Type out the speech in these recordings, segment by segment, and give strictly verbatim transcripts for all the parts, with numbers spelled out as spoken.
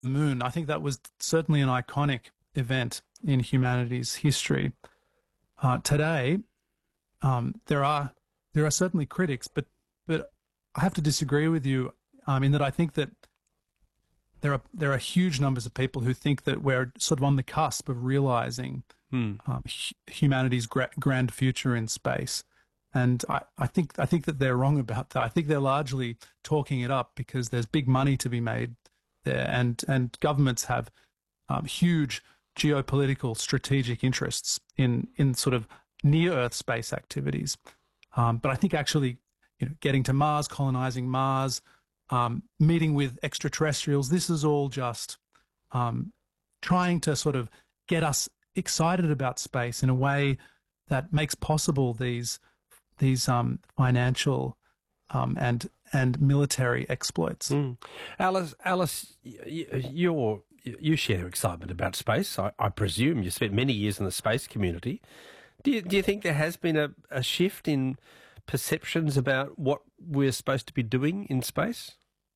the moon. I think that was certainly an iconic event in humanity's history. Uh, today, um, there are there are certainly critics, but but I have to disagree with you um, in that I think that there are there are huge numbers of people who think that we're sort of on the cusp of realizing Hmm. um, hu- humanity's gra- grand future in space. And I, I think I think that they're wrong about that. I think they're largely talking it up because there's big money to be made there, and and governments have um, huge geopolitical strategic interests in in sort of near Earth space activities. Um, but I think actually, you know, getting to Mars, colonizing Mars, um, meeting with extraterrestrials, this is all just um, trying to sort of get us excited about space in a way that makes possible these these um, financial um, and and military exploits. Mm. Alice, Alice, y- y- you're, you share excitement about space. I, I presume you spent many years in the space community. Do you, do you think there has been a, a shift in perceptions about what we're supposed to be doing in space?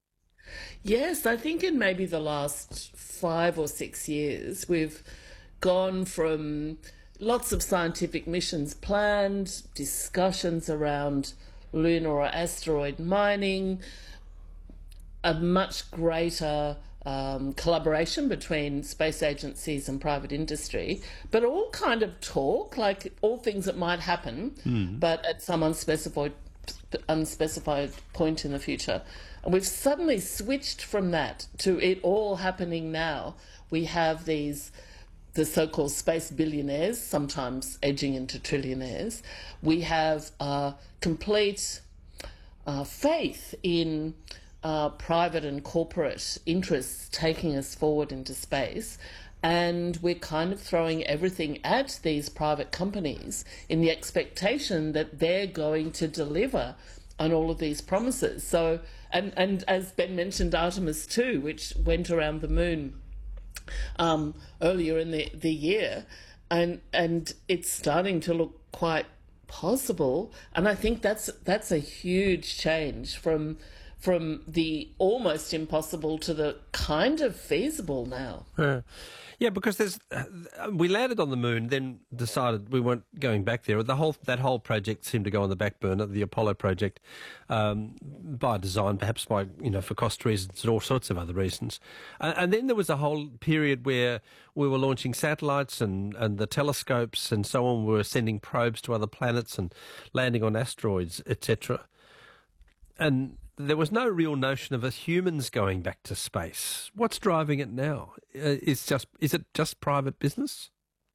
Yes, I think in maybe the last five or six years, we've gone from lots of scientific missions planned, discussions around lunar or asteroid mining, a much greater um, collaboration between space agencies and private industry, but all kind of talk, like all things that might happen, Mm. but at some unspecified unspecified point in the future. And we've suddenly switched from that to it all happening now. We have these the so-called space billionaires, sometimes edging into trillionaires. We have uh, complete uh, faith in uh, private and corporate interests taking us forward into space. And we're kind of throwing everything at these private companies in the expectation that they're going to deliver on all of these promises. So, and, and as Ben mentioned, Artemis two, which went around the moon um, earlier in the, the year, and and it's starting to look quite possible. And I think that's that's a huge change from from the almost impossible to the kind of feasible now. Uh, yeah, because there's uh, we landed on the moon, then decided we weren't going back there. The whole that whole project seemed to go on the back burner, the Apollo project, um, by design, perhaps by you know for cost reasons and all sorts of other reasons. Uh, and then there was a whole period where we were launching satellites and, and the telescopes and so on. We were sending probes to other planets and landing on asteroids, et cetera. And there was no real notion of us humans going back to space. What's driving it now? Uh, is just is it just private business?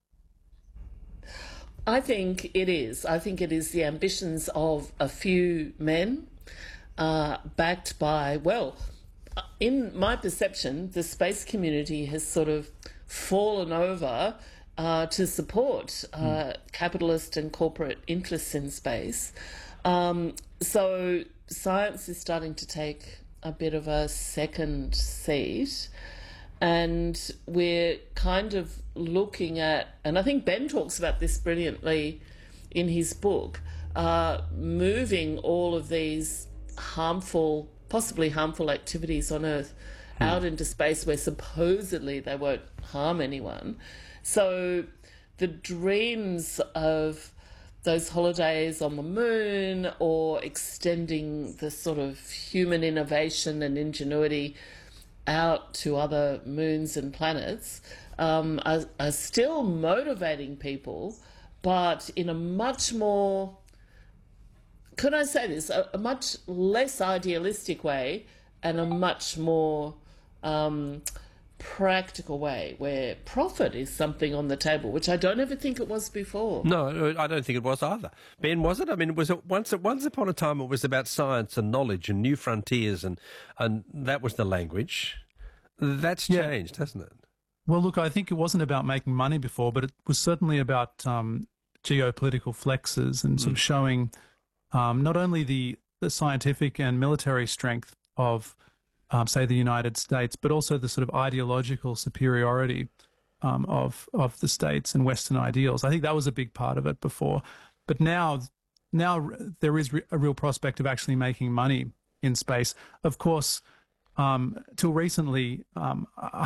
I think it is. I think it is the ambitions of a few men, uh, backed by, well, in my perception, the space community has sort of fallen over uh, to support uh, mm. capitalist and corporate interests in space. Um, so science is starting to take a bit of a second seat, and we're kind of looking at, and I think Ben talks about this brilliantly in his book, uh, moving all of these harmful, possibly harmful activities on Earth hmm. out into space where supposedly they won't harm anyone. So the dreams of those holidays on the moon or extending the sort of human innovation and ingenuity out to other moons and planets um, are, are still motivating people, but in a much more, could I say this, a, a much less idealistic way and a much more um, practical way where profit is something on the table, which I don't ever think it was before. No, I don't think it was either. Ben, was it? I mean, it was once once upon a time it was about science and knowledge and new frontiers, and, and that was the language. That's Yeah. changed, hasn't it? Well, look, I think it wasn't about making money before, but it was certainly about um, geopolitical flexes and sort of showing um, not only the, the scientific and military strength of, um, say, the United States, but also the sort of ideological superiority um, of of the states and Western ideals. I think that was a big part of it before, but now, now there is re- a real prospect of actually making money in space. Of course, um, till recently, um,